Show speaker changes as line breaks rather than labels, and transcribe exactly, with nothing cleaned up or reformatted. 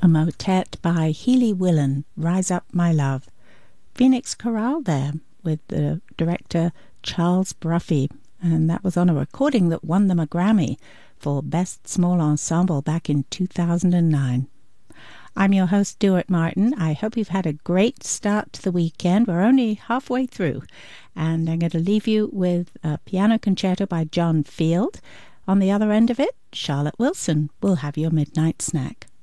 a motet by Healy Willan, Rise Up My Love. Phoenix Chorale there with the director Charles Bruffy, and that was on a recording that won them a Grammy for Best Small Ensemble back in two thousand nine. I'm your host, Stuart Martin. I hope you've had a great start to the weekend. We're only halfway through, and I'm going to leave you with a piano concerto by John Field. On the other end of it, Charlotte Wilson will have your midnight snack.